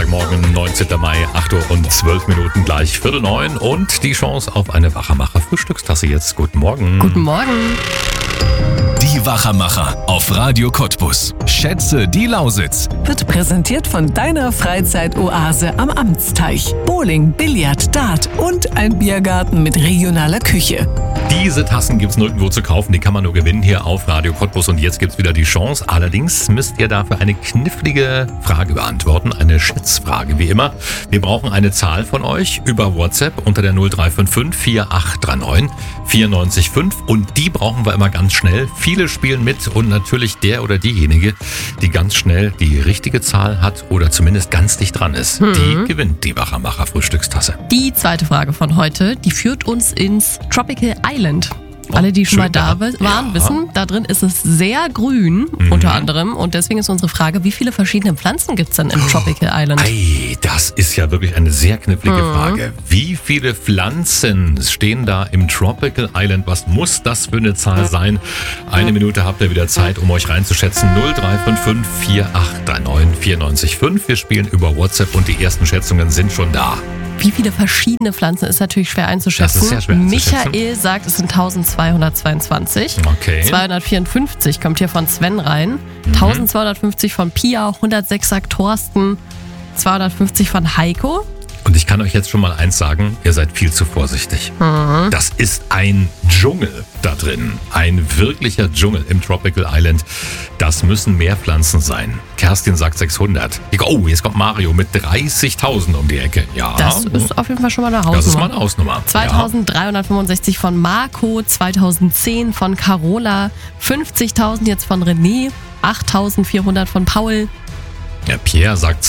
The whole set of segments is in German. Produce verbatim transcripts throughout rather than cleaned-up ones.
Freitagmorgen, neunzehnten Mai, acht Uhr und zwölf Minuten, gleich Viertel neun und die Chance auf eine Wachermacher-Frühstückstasse jetzt. Guten Morgen. Guten Morgen. Die Wachermacher auf Radio Cottbus. Schätze die Lausitz. Wird präsentiert von deiner Freizeitoase am Amtsteich. Bowling, Billard, Dart und ein Biergarten mit regionaler Küche. Diese Tassen gibt's nirgendwo zu kaufen, die kann man nur gewinnen hier auf Radio Cottbus und jetzt gibt's wieder die Chance. Allerdings müsst ihr dafür eine knifflige Frage beantworten, eine Schätzfrage wie immer. Wir brauchen eine Zahl von euch über WhatsApp unter der null drei fünf fünf vier acht drei neun vier neun fünf und die brauchen wir immer ganz schnell. Viele spielen mit und natürlich der oder diejenige, die ganz schnell die richtige Zahl hat oder zumindest ganz dicht dran ist, mhm. die gewinnt die Wachermacher Frühstückstasse. Die zweite Frage von heute, die führt uns ins Tropical Island. Oh, Alle, die schon schön, mal da ja. waren, Ja. wissen, da drin ist es sehr grün, Mhm. unter anderem. Und deswegen ist unsere Frage, wie viele verschiedene Pflanzen gibt es denn im Tropical Island? Ei, das ist ja wirklich eine sehr knifflige Mhm. Frage. Wie viele Pflanzen stehen da im Tropical Island? Was muss das für eine Zahl sein? Eine Minute habt ihr wieder Zeit, um euch reinzuschätzen. null drei fünf fünf vier acht drei neun vier neun fünf. Wir spielen über WhatsApp und die ersten Schätzungen sind schon da. Wie viele verschiedene Pflanzen ist natürlich schwer einzuschätzen. Das ist sehr schwer einzuschätzen. Michael sagt, es sind eintausendzweihundertzweiundzwanzig. Okay. zweihundertvierundfünfzig kommt hier von Sven rein. Mhm. eintausendzweihundertfünfzig von Pia. hundertsechs sagt Thorsten. zweihundertfünfzig von Heiko. Und ich kann euch jetzt schon mal eins sagen, ihr seid viel zu vorsichtig. Mhm. Das ist ein Dschungel da drin. Ein wirklicher Dschungel im Tropical Island. Das müssen mehr Pflanzen sein. Kerstin sagt sechshundert. Oh, jetzt kommt Mario mit dreißigtausend um die Ecke. Ja, Das ist auf jeden Fall schon mal eine Hausnummer. das ist mal eine Hausnummer. zweitausenddreihundertfünfundsechzig von Marco, zweitausendzehn von Carola, fünfzigtausend jetzt von René, achttausendvierhundert von Paul. Ja, Pierre sagt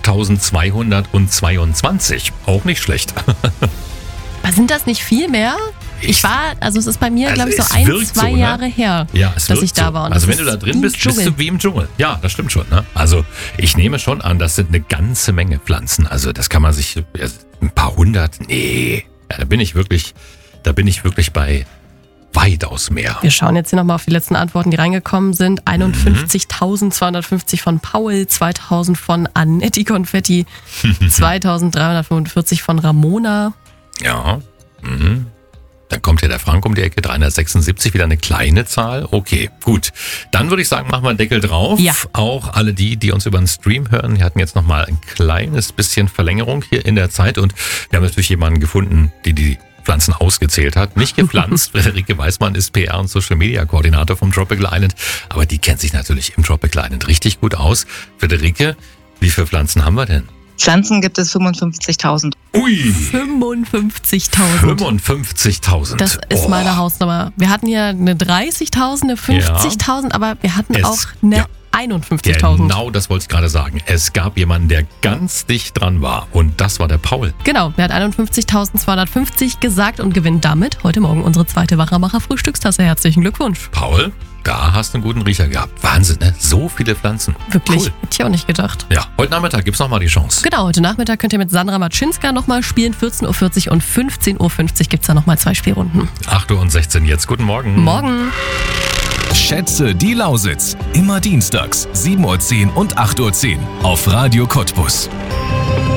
zwölftausendzweihundertzweiundzwanzig. Auch nicht schlecht. Aber sind das nicht viel mehr? Ich Ich- war, also es ist bei mir, Also glaube ich, so es ein, wirkt zwei so, ne? Jahre her, Ja, es dass wirkt ich da so. war. Und Also das wenn du da ist drin ein bist, bist Dschungel. du wie im Dschungel. Ja, das stimmt schon. Ne? Also ich nehme schon an, das sind eine ganze Menge Pflanzen. Also das kann man sich, ja, ein paar hundert, nee. Ja, da bin ich wirklich, da bin ich wirklich bei weitaus mehr. Wir schauen jetzt hier nochmal auf die letzten Antworten, die reingekommen sind. einundfünfzigtausendzweihundertfünfzig von Paul, zweitausend von Annetti Konfetti, zweitausenddreihundertfünfundvierzig von Ramona. Ja. Mhm. Dann kommt ja der Frank um die Ecke, dreihundertsechsundsiebzig, wieder eine kleine Zahl. Okay, gut. Dann würde ich sagen, machen wir einen Deckel drauf. Ja. Auch alle die, die uns über den Stream hören, die hatten jetzt nochmal ein kleines bisschen Verlängerung hier in der Zeit. Und wir haben natürlich jemanden gefunden, die die Pflanzen ausgezählt hat. Nicht gepflanzt. Friederike Weißmann ist P R und Social Media Koordinator vom Tropical Island. Aber die kennt sich natürlich im Tropical Island richtig gut aus. Friederike, wie viele Pflanzen haben wir denn? Pflanzen gibt es fünfundfünfzigtausend. Ui! fünfundfünfzigtausend. fünfundfünfzigtausend. Das ist Oh. meine Hausnummer. Wir hatten ja eine dreißigtausend, eine fünfzigtausend, aber wir hatten Es- auch eine ja. einundfünfzigtausend. Genau, das wollte ich gerade sagen. Es gab jemanden, der ganz dicht dran war und das war der Paul. Genau, der hat einundfünfzigtausendzweihundertfünfzig gesagt und gewinnt damit heute Morgen unsere zweite Wachermacher Frühstückstasse. Herzlichen Glückwunsch. Paul, da hast du einen guten Riecher gehabt. Wahnsinn, ne? So viele Pflanzen. Wirklich, Cool. hätte ich auch nicht gedacht. Ja, heute Nachmittag gibt's nochmal die Chance. Genau, heute Nachmittag könnt ihr mit Sandra Matschinska nochmal spielen. vierzehn Uhr vierzig und fünfzehn Uhr fünfzig gibt es da nochmal zwei Spielrunden. acht Uhr und sechzehn jetzt. Guten Morgen. Morgen. Schätze die Lausitz. Immer dienstags, sieben Uhr zehn und acht Uhr zehn auf Radio Cottbus.